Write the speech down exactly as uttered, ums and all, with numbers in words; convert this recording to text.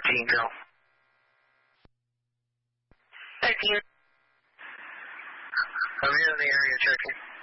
thirteen, go. thirteen. I'm in the area checking.